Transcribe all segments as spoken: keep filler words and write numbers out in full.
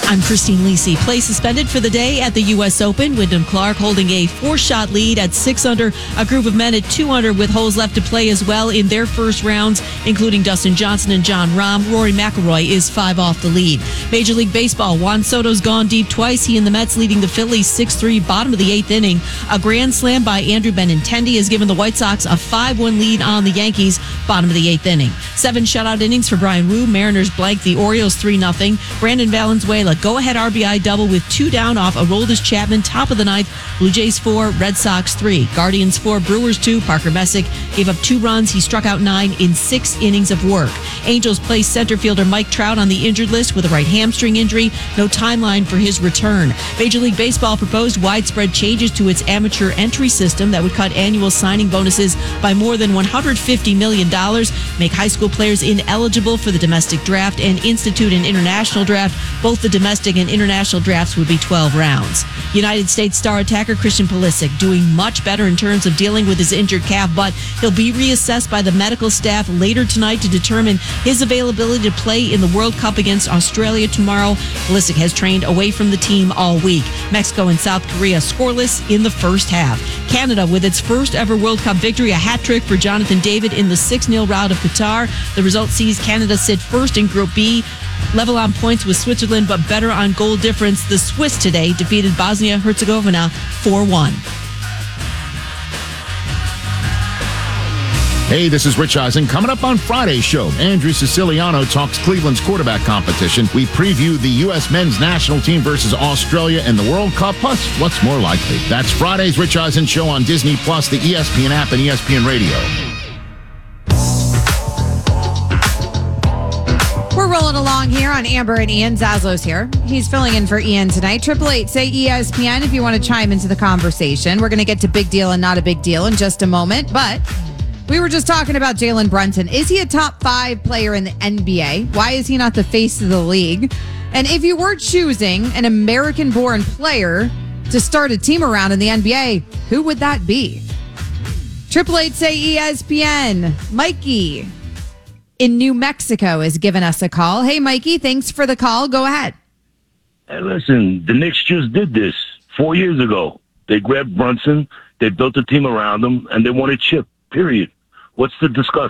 I'm Christine Lisi. Play suspended for the day at the U S Open. Wyndham Clark holding a four-shot lead at six under. A group of men at two under with holes left to play as well in their first rounds, including Dustin Johnson and Jon Rahm. Rory McIlroy is five off the lead. Major League Baseball. Juan Soto's gone deep twice. He and the Mets leading the Phillies six three, bottom of the eighth inning. A grand slam by Andrew Benintendi has given the White Sox a five one lead on the Yankees, bottom of the eighth inning. Seven shutout innings for Brian Wu. Mariners blank the Orioles three nothing. Brandon Valenzuela go-ahead R B I double with two down off Aroldis Chapman, top of the ninth. Blue Jays four, Red Sox three. Guardians four, Brewers two. Parker Messick gave up two runs. He struck out nine in six innings of work. Angels placed center fielder Mike Trout on the injured list with a right hamstring injury. No timeline for his return. Major League Baseball proposed widespread changes to its amateur entry system that would cut annual signing bonuses by more than one hundred fifty million dollars, make high school players ineligible for the domestic draft, and institute an international draft. Both the domestic and international drafts would be twelve rounds. United States star attacker Christian Pulisic doing much better in terms of dealing with his injured calf, but he'll be reassessed by the medical staff later tonight to determine his availability to play in the World Cup against Australia tomorrow. Pulisic has trained away from the team all week. Mexico and South Korea scoreless in the first half. Canada with its first ever World Cup victory, a hat trick for Jonathan David in the six nil rout of Qatar. The result sees Canada sit first in Group B, level on points with Switzerland, but better on goal difference. The Swiss today defeated Bosnia-Herzegovina four one. Hey, this is Rich Eisen. Coming up on Friday's show, Andrew Siciliano talks Cleveland's quarterback competition. We preview the U S men's national team versus Australia in the World Cup, plus what's more likely. That's Friday's Rich Eisen show on Disney Plus, the E S P N app, and E S P N Radio. We're rolling along here on Amber and Ian. Zaslo's here. He's filling in for Ian tonight. Triple eight, say E S P N if you want to chime into the conversation. We're going to get to big deal and not a big deal in just a moment, but we were just talking about Jalen Brunson. Is he a top five player in the N B A? Why is he not the face of the league? And if you were choosing an American-born player to start a team around in the N B A, who would that be? Triple eight, say E S P N. Mikey in New Mexico has given us a call. Hey, Mikey, thanks for the call. Go ahead. Hey, listen, the Knicks just did this four years ago. They grabbed Brunson, they built a team around him, and they won a chip, period. What's to discuss?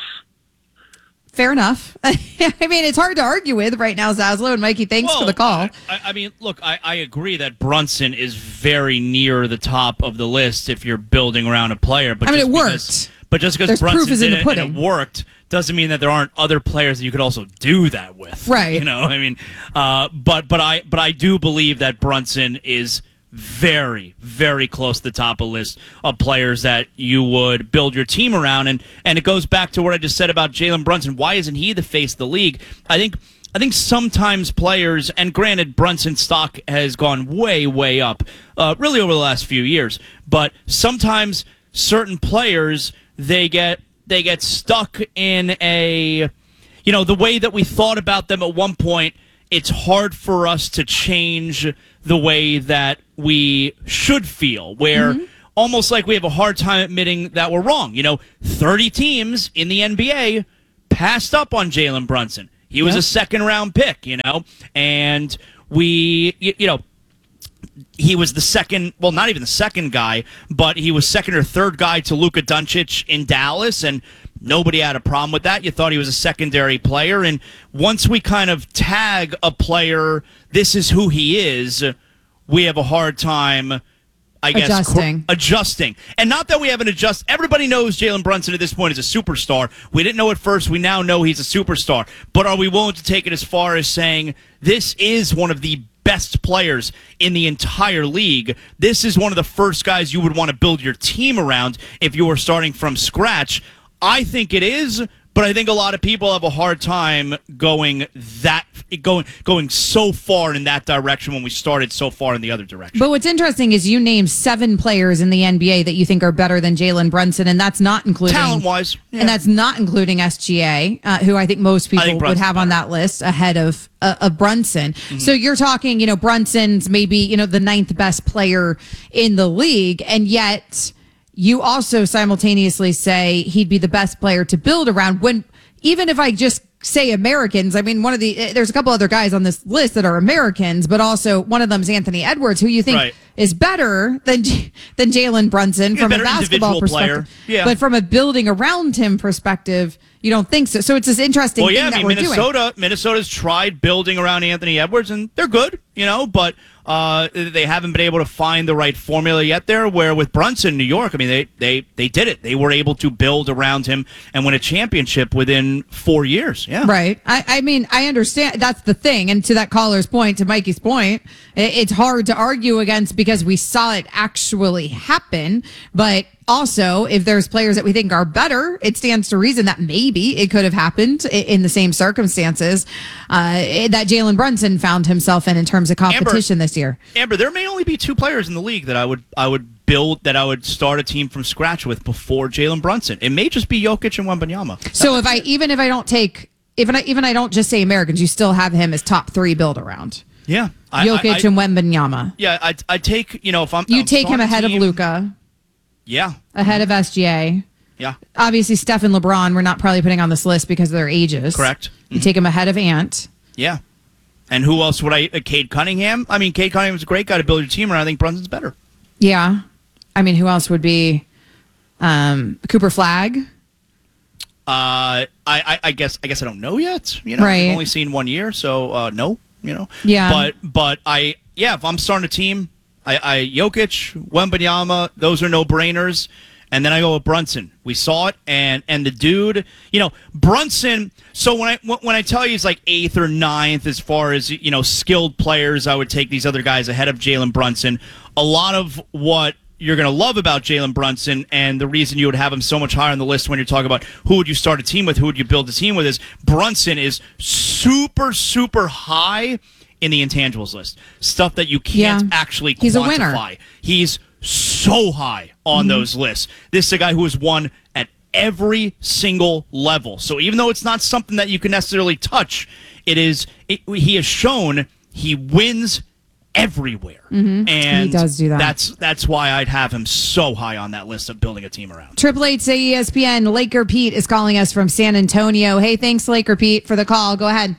Fair enough. I mean, it's hard to argue with right now, Zaslow. And Mikey, thanks well, for the call. I, I mean, look, I, I agree that Brunson is very near the top of the list if you're building around a player. But I mean, just it because, worked. But just because There's Brunson proof is in did the it pudding. and it worked doesn't mean that there aren't other players that you could also do that with. Right. You know, I mean, uh, but but I but I do believe that Brunson is very, very close to the top of the list of players that you would build your team around. And, and it goes back to what I just said about Jalen Brunson. Why isn't he the face of the league? I think I think sometimes players, and granted, Brunson's stock has gone way, way up, uh, really over the last few years. But sometimes certain players, they get they get stuck in a, you know, the way that we thought about them at one point. It's hard for us to change the way that we should feel, where mm-hmm. almost like we have a hard time admitting that we're wrong. You know, thirty teams in the N B A passed up on Jalen Brunson. He was yep. a second-round pick, you know, and we, you, you know, he was the second, well, not even the second guy, but he was second or third guy to Luka Doncic in Dallas, and nobody had a problem with that. You thought he was a secondary player, and once we kind of tag a player, this is who he is, we have a hard time, I guess, adjusting. Cor- adjusting. And not that we haven't adjusted. Everybody knows Jalen Brunson at this point is a superstar. We didn't know at first. We now know he's a superstar. But are we willing to take it as far as saying this is one of the best players in the entire league? This is one of the first guys you would want to build your team around if you were starting from scratch. I think it is, but I think a lot of people have a hard time going that going going so far in that direction when we started so far in the other direction. But what's interesting is you named seven players in the N B A that you think are better than Jalen Brunson, and that's not including talent-wise, yeah. and that's not including S G A, uh, who I think most people think would have on that list ahead of uh, of Brunson. Mm-hmm. So you're talking, you know, Brunson's maybe you know the ninth best player in the league, and yet you also simultaneously say he'd be the best player to build around when, even if I just say Americans. I mean, one of the there's a couple other guys on this list that are Americans, but also one of them's Anthony Edwards, who you think right. is better than than Jalen Brunson He's from a a better basketball individual perspective. player. Yeah. But from a building around him perspective, you don't think so. So it's this interesting Well, thing yeah, that I mean, we're Minnesota, doing. Minnesota's tried building around Anthony Edwards, and they're good, you know, but uh, they haven't been able to find the right formula yet there, where with Brunson, New York, I mean, they, they, they did it. They were able to build around him and win a championship within four years. Yeah. Right. I, I mean, I understand. That's the thing. And to that caller's point, to Mikey's point, it, it's hard to argue against because we saw it actually happen. But also, if there's players that we think are better, it stands to reason that maybe it could have happened i- in the same circumstances uh, that Jalen Brunson found himself in in terms of competition Amber, this year. Amber, there may only be two players in the league that I would I would build that I would start a team from scratch with before Jalen Brunson. It may just be Jokic and Wembanyama. So if I even if I don't take even I, even I don't just say Americans, you still have him as top three build around. Yeah, I, Jokic I, I, and Wembanyama. Yeah, I I take you know if I'm You I'm take him starting a ahead of team- Luka, Yeah, ahead of S G A. yeah, Obviously, Steph and LeBron we're not probably putting on this list because of their ages. correct. You take him ahead of Ant. Yeah. And who else would I? Uh, Cade Cunningham. I mean, Cade Cunningham's a great guy to build your team around. I think Brunson's better. Yeah. I mean, who else would be um, Cooper Flagg? Uh, I, I, I guess I guess I don't know yet. You know, Right. I've only seen one year, so uh, no. You know. Yeah. But but I yeah, if I'm starting a team, I, I Jokic, Wembanyama, those are no brainers. And then I go with Brunson. We saw it, and and the dude, you know, Brunson. So when I when I tell you he's like eighth or ninth as far as you know skilled players, I would take these other guys ahead of Jalen Brunson. A lot of what you're going to love about Jalen Brunson, and the reason you would have him so much higher on the list when you're talking about who would you start a team with, who would you build a team with, is Brunson is super super high in the intangibles list, stuff that you can't Yeah. actually quantify. He's a winner. He's so high on Mm-hmm. those lists. This is a guy who has won at every single level. So even though it's not something that you can necessarily touch, it is. It, he has shown he wins everywhere, and Mm-hmm. He does do that. That's that's why I'd have him so high on that list of building a team around. Triple Eight say E S P N. Laker Pete is calling us from San Antonio. Hey, thanks, Laker Pete, for the call. Go ahead.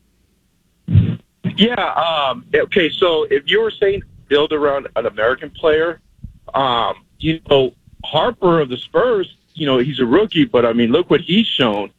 Yeah. Um, okay. So if you were saying build around an American player, um, you know, Harper of the Spurs, you know, he's a rookie, but I mean, look what he's shown.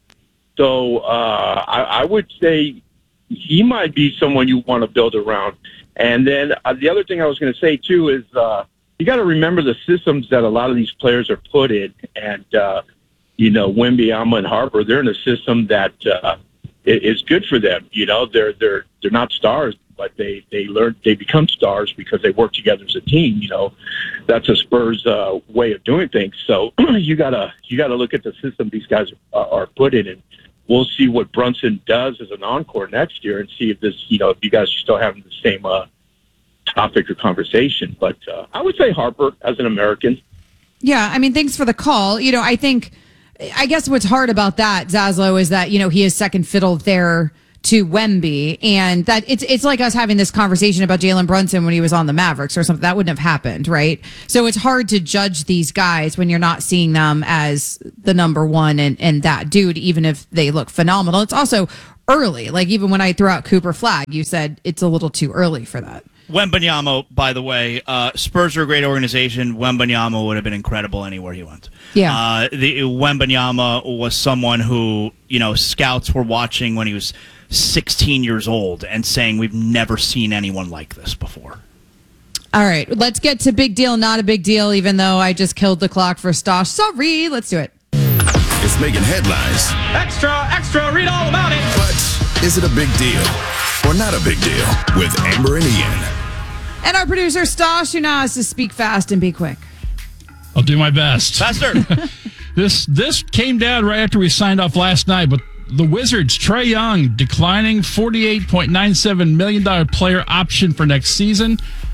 So uh, I, I would say he might be someone you want to build around. And then uh, the other thing I was going to say too is uh, you got to remember the systems that a lot of these players are put in, and uh, you know, Wembanyama and Harper, they're in a system that uh, is good for them. You know, they're they're they're not stars, but they they learn they become stars because they work together as a team. You know, that's a Spurs uh, way of doing things. So you gotta you gotta look at the system these guys are, are put in, and we'll see what Brunson does as an encore next year, and see if this you know if you guys are still having the same uh, topic or conversation. But uh, I would say Harper as an American. Yeah, I mean, thanks for the call. You know, I think, I guess what's hard about that, Zaslow, is that, you know, he is second fiddle there to Wemby, and that it's it's like us having this conversation about Jalen Brunson when he was on the Mavericks or something. That wouldn't have happened, right? So it's hard to judge these guys when you're not seeing them as the number one and, and that dude, even if they look phenomenal. It's also early. Like, even when I threw out Cooper Flagg, you said it's a little too early for that. Wembanyama, by the way, uh, Spurs are a great organization. Wembanyama would have been incredible anywhere he went. Yeah. Uh, the Wembanyama was someone who, you know, scouts were watching when he was sixteen years old and saying, we've never seen anyone like this before. All right, let's get to big deal, not a big deal, even though I just killed the clock for Stosh. Sorry, let's do it. It's making headlines. Extra, extra, read all about it. But is it a big deal or not a big deal with Amber and Ian? And our producer, Stosh, who now has to speak fast and be quick. I'll do my best. Faster. This this came down right after we signed off last night, but the Wizards, Trae Young, declining forty-eight point nine seven million dollars player option for next season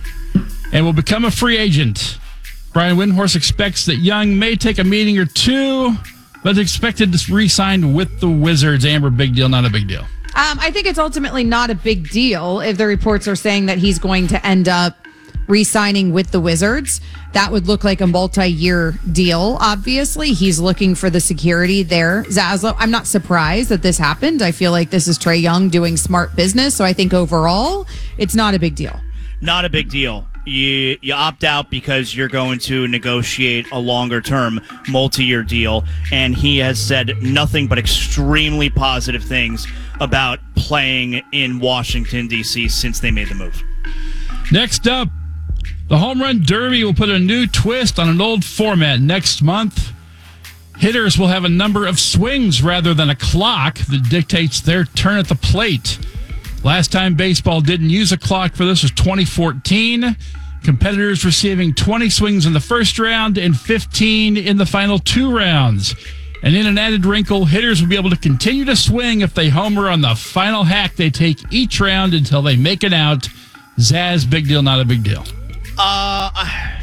and will become a free agent. Brian Windhorst expects that Young may take a meeting or two, but is expected to re-sign with the Wizards. Amber, big deal, not a big deal. Um, I think it's ultimately not a big deal if the reports are saying that he's going to end up re-signing with the Wizards. That would look like a multi-year deal, obviously. He's looking for the security there. Zaslow, I'm not surprised that this happened. I feel like this is Trae Young doing smart business, so I think overall, it's not a big deal. Not a big deal. You you opt out because you're going to negotiate a longer-term, multi-year deal, and he has said nothing but extremely positive things about playing in Washington, D C since they made the move. Next up, the Home Run Derby will put a new twist on an old format next month. Hitters will have a number of swings rather than a clock that dictates their turn at the plate. Last time baseball didn't use a clock for this was twenty fourteen. Competitors receiving twenty swings in the first round and fifteen in the final two rounds. And in an added wrinkle, hitters will be able to continue to swing if they homer on the final hack they take each round until they make it out. Zaz, big deal, not a big deal? Uh, I,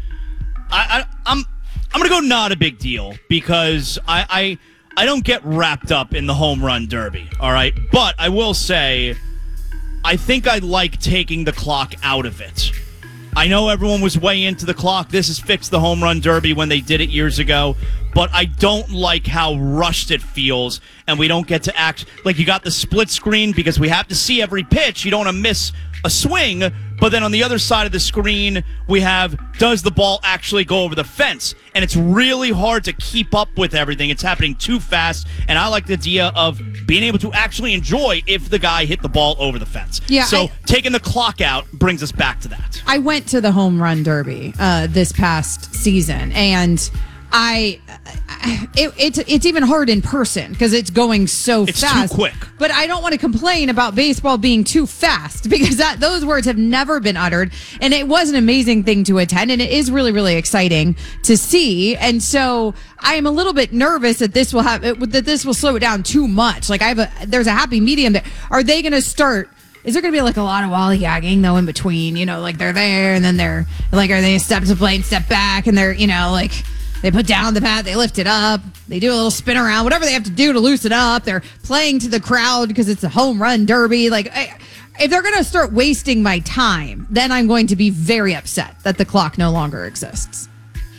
I, I'm, I'm gonna go not a big deal because I, I, I don't get wrapped up in the home run derby. All right, but I will say, I think I like taking the clock out of it. I know everyone was way into the clock. This has fixed the home run derby when they did it years ago, but I don't like how rushed it feels, and we don't get to act like you got the split screen because we have to see every pitch. You don't want to miss a swing, but then on the other side of the screen, we have, does the ball actually go over the fence? And it's really hard to keep up with everything. It's happening too fast, and I like the idea of being able to actually enjoy if the guy hit the ball over the fence. Yeah, so I, taking the clock out brings us back to that. I went to the home run derby uh, this past season, and I, it, it's it's even hard in person because it's going so it's fast. It's too quick. But I don't want to complain about baseball being too fast because that those words have never been uttered, and it was an amazing thing to attend, and it is really really exciting to see. And so I am a little bit nervous that this will have that this will slow it down too much. Like I have a there's a happy medium there. Are they going to start? Is there going to be like a lot of lollygagging though in between? You know, like they're there and then they're like, are they step to plate and step back and they're you know like. They put down the bat, they lift it up, they do a little spin around, whatever they have to do to loosen up. They're playing to the crowd because it's a home run derby. Like, I, if they're going to start wasting my time, then I'm going to be very upset that the clock no longer exists.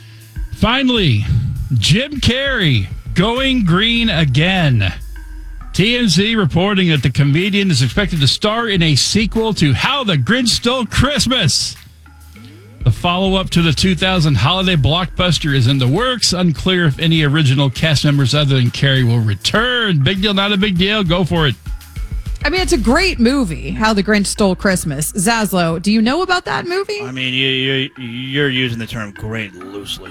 Finally, Jim Carrey going green again. T M Z reporting that the comedian is expected to star in a sequel to How the Grinch Stole Christmas. The follow-up to the two thousand holiday blockbuster is in the works. Unclear if any original cast members other than Carrey will return. Big deal, not a big deal. Go for it. I mean, it's a great movie, How the Grinch Stole Christmas. Zaslow, do you know about that movie? I mean, you, you, you're using the term great loosely.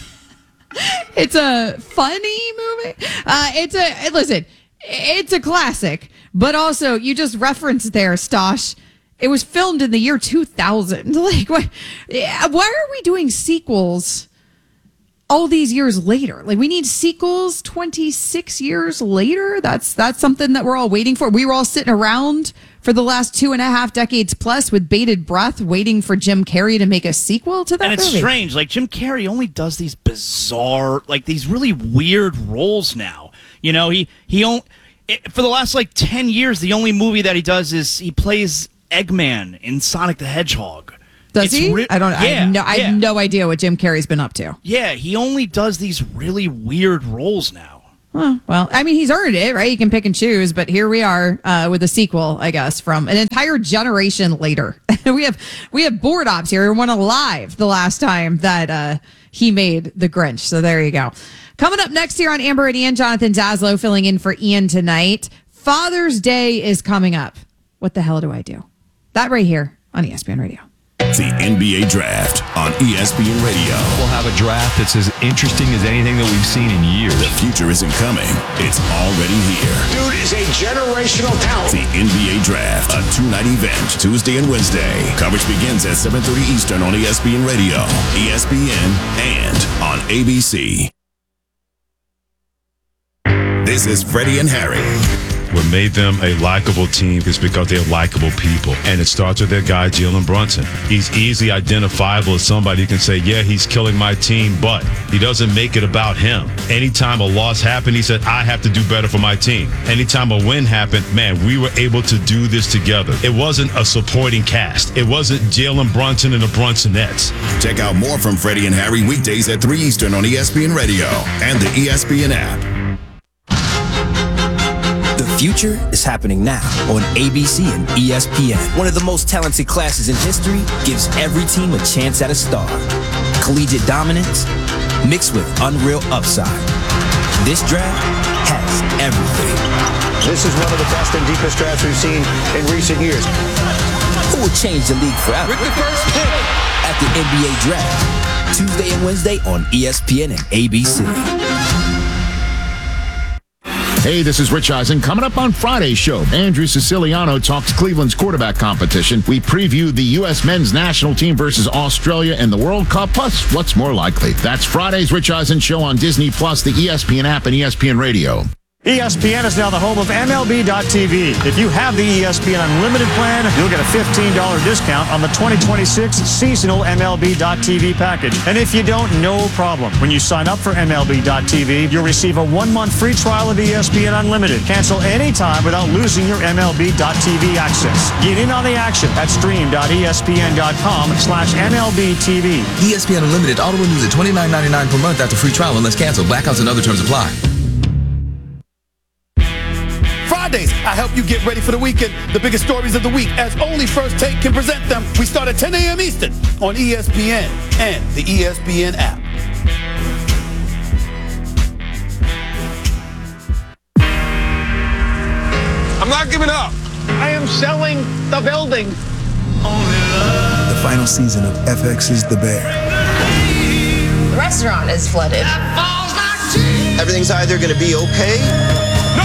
It's a funny movie. Uh, it's a, listen, it's a classic, but also you just referenced there, Stosh. It was filmed in the year two thousand. Like, why, why are we doing sequels all these years later? Like, we need sequels twenty-six years later? That's that's something that we're all waiting for. We were all sitting around for the last two and a half decades plus with bated breath waiting for Jim Carrey to make a sequel to that movie. And it's movie. strange. Like, Jim Carrey only does these bizarre, like, these really weird roles now. You know, he, he only, for the last, like, ten years, the only movie that he does is he plays Eggman in Sonic the Hedgehog. Does it's he? Re- I don't. Yeah, I, have no, I yeah. have no idea what Jim Carrey's been up to. Yeah, he only does these really weird roles now. Huh, well, I mean, he's earned it, right? He can pick and choose, but here we are uh, with a sequel, I guess, from an entire generation later. we have we have Board Ops here who went alive the last time that uh, he made The Grinch. So there you go. Coming up next here on Amber and Ian, Jonathan Zaslow filling in for Ian tonight. Father's Day is coming up. What the hell do I do? That right here on E S P N Radio. The N B A Draft on E S P N Radio. We'll have a draft that's as interesting as anything that we've seen in years. The future isn't coming. It's already here. Dude is a generational talent. The N B A Draft, a two-night event, Tuesday and Wednesday. Coverage begins at seven thirty Eastern on E S P N Radio, E S P N, and on A B C. This is Freddie and Harry. what made them a likable team is because they're likable people. And it starts with their guy, Jalen Brunson. He's easily identifiable as somebody who can say, yeah, he's killing my team, but he doesn't make it about him. Anytime a loss happened, he said, I have to do better for my team. Anytime a win happened, man, we were able to do this together. It wasn't a supporting cast. It wasn't Jalen Brunson and the Brunsonettes. Check out more from Freddie and Harry weekdays at three Eastern on E S P N Radio and the E S P N app. The future is happening now on A B C and E S P N. One of the most talented classes in history gives every team a chance at a star. Collegiate dominance mixed with unreal upside. This draft has everything. This is one of the best and deepest drafts we've seen in recent years. Who will change the league forever? With the first pick at the N B A Draft, Tuesday and Wednesday on E S P N and A B C. Hey, this is Rich Eisen. Coming up on Friday's show, Andrew Siciliano talks Cleveland's quarterback competition. We preview the U S men's national team versus Australia in the World Cup, plus what's more likely. That's Friday's Rich Eisen show on Disney Plus, the E S P N app, and E S P N Radio. E S P N is now the home of M L B dot T V. If you have the E S P N Unlimited plan, you'll get a fifteen dollars discount on the twenty twenty-six seasonal M L B dot T V package. And if you don't, no problem. When you sign up for M L B dot T V, you'll receive a one-month free trial of E S P N Unlimited. Cancel anytime without losing your M L B dot T V access. Get in on the action at stream dot E S P N dot com slash M L B T V. E S P N Unlimited auto renews at twenty-nine ninety-nine per month after free trial unless canceled. Blackouts and other terms apply. Fridays, I help you get ready for the weekend. The biggest stories of the week, as only First Take can present them. We start at ten a.m. Eastern on E S P N and the E S P N app. I'm not giving up. I am selling the building. The final season of F X's The Bear. The restaurant is flooded. Everything's either going to be okay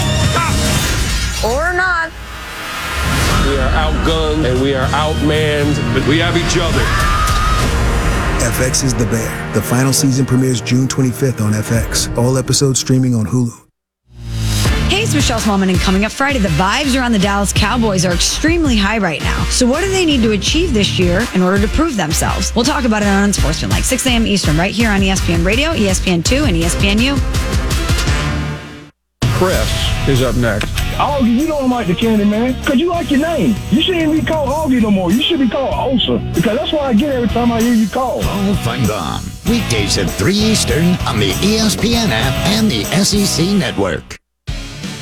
or not. We are outgunned and we are outmanned, but we have each other. F X's The Bear. The final season premieres June twenty-fifth on F X. All episodes streaming on Hulu. Hey, it's Michelle Smallman, and coming up Friday, the vibes around the Dallas Cowboys are extremely high right now. So what do they need to achieve this year in order to prove themselves? We'll talk about it on Unsportsmanlike, six a.m. Eastern, right here on E S P N Radio, E S P N two, and E S P N U. Chris is up next. Augie, you don't like the candy, man, because you like your name. You shouldn't be called Augie no more. You should be called Osa, because that's what I get every time I hear you call. All fun gone. Weekdays at three Eastern on the E S P N app and the S E C network.